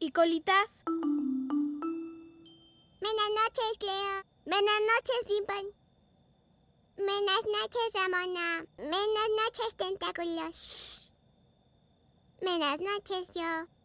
¿Y Colitas? Buenas noches, Leo. Buenas noches, Pimpón. Buenas noches, Ramona. Buenas noches, Tentáculos. Buenas noches, yo.